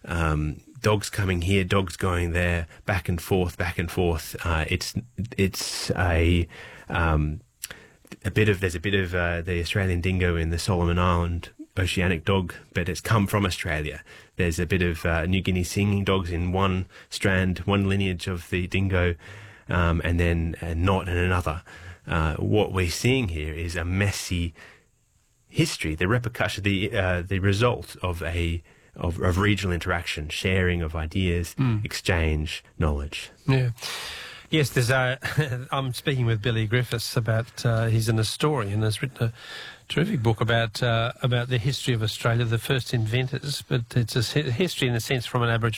dogs coming here, dogs going there, back and forth, back and forth. There's a bit of the Australian dingo in the Solomon Island oceanic dog, but it's come from Australia. There's a bit of New Guinea singing dogs in one strand, one lineage of the dingo, and then not in another. What we're seeing here is a messy history, the repercussion, the result of regional interaction, sharing of ideas, exchange, knowledge. Yeah. Yes, there's I'm speaking with Billy Griffiths about, he's an historian, has written a terrific book about the history of Australia, the first inventors, but it's a history in a sense from an Aboriginal